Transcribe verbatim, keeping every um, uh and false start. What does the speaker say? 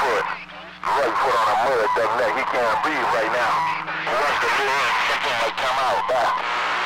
foot. Right foot on the mud, that neck. He can't breathe right now. Watch the rear end. Something might come out. Bye.